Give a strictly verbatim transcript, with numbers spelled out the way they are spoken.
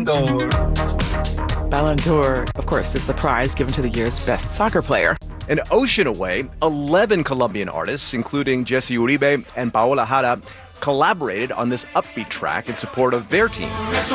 Ballon d'Or. Ballon d'Or, of course, is the prize given to the year's best soccer player. An ocean away, eleven Colombian artists, including Jesse Uribe and Paola Jara, collaborated on this upbeat track in support of their team.